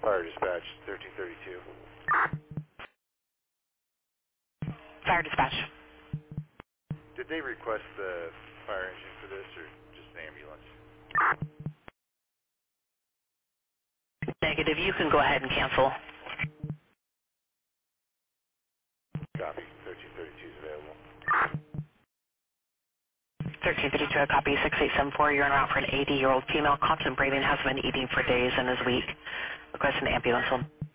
Fire dispatch, 1332. Fire dispatch. Did they request the fire engine for this or just an ambulance? Negative. You can go ahead and cancel. Copy, 1332 is available. 1332, I copy 6874. You're en route for an 80-year-old female contemplating has been eating for days and is weak. Request an ambulance.